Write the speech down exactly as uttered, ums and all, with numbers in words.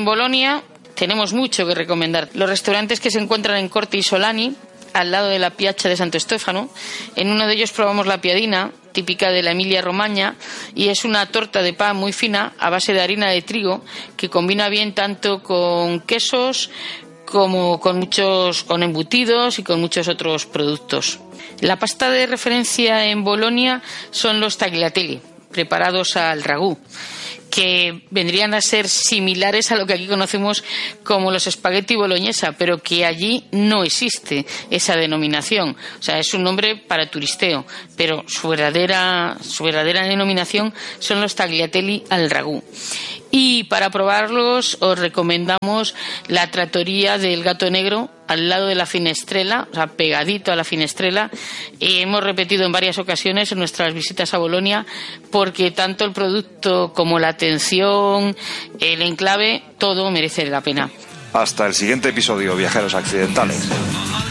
En Bolonia tenemos mucho que recomendar. Los restaurantes que se encuentran en Corte y Solani, al lado de la Piazza de Santo Stefano, en uno de ellos probamos la piadina, típica de la Emilia-Romagna, y es una torta de pan muy fina a base de harina de trigo que combina bien tanto con quesos como con muchos con embutidos y con muchos otros productos. La pasta de referencia en Bolonia son los tagliatelle, preparados al ragú, que vendrían a ser similares a lo que aquí conocemos como los espagueti boloñesa, pero que allí no existe esa denominación. O sea, es un nombre para turisteo, pero su verdadera, su verdadera denominación son los tagliatelle al ragú. Y para probarlos os recomendamos la trattoria del Gato Negro, al lado de la Finestrella, o sea, pegadito a la Finestrella. Y hemos repetido en varias ocasiones en nuestras visitas a Bolonia, porque tanto el producto como la atención, el enclave, todo merece la pena. Hasta el siguiente episodio, viajeros accidentales.